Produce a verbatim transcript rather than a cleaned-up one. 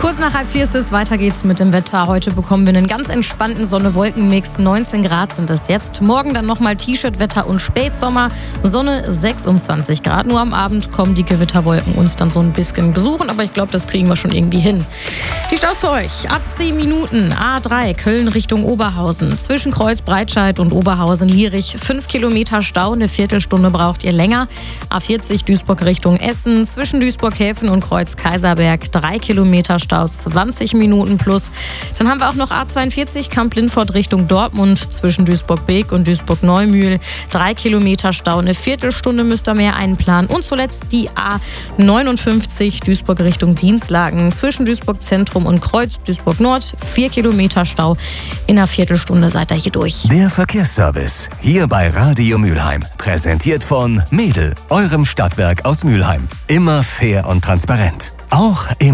Kurz nach halb vier ist es, weiter geht's mit dem Wetter. Heute bekommen wir einen ganz entspannten Sonne-Wolken-Mix. neunzehn Grad sind es jetzt. Morgen dann nochmal T-Shirt-Wetter und Spätsommer. Sonne sechsundzwanzig Grad. Nur am Abend kommen die Gewitterwolken uns dann so ein bisschen besuchen. Aber ich glaube, das kriegen wir schon irgendwie hin. Die Staus für euch. Ab zehn Minuten. A drei Köln Richtung Oberhausen. Zwischen Kreuz, Breitscheid und Oberhausen-Lierich. fünf Kilometer Stau. Eine Viertelstunde braucht ihr länger. A vierzig Duisburg Richtung Essen. Zwischen Duisburg-Häfen und Kreuz-Kaiserberg. drei Kilometer Stau, zwanzig Minuten plus. Dann haben wir auch noch A zweiundvierzig Kamp-Lindfort Richtung Dortmund zwischen Duisburg-Beek und Duisburg-Neumühl. Drei Kilometer Stau, eine Viertelstunde müsst ihr mehr einplanen. Und zuletzt die A neunundfünfzig Duisburg Richtung Dienstlagen zwischen Duisburg-Zentrum und Kreuz Duisburg-Nord. Vier Kilometer Stau. In einer Viertelstunde seid ihr hier durch. Der Verkehrsservice hier bei Radio Mülheim. Präsentiert von Mädel, eurem Stadtwerk aus Mülheim. Immer fair und transparent. Auch im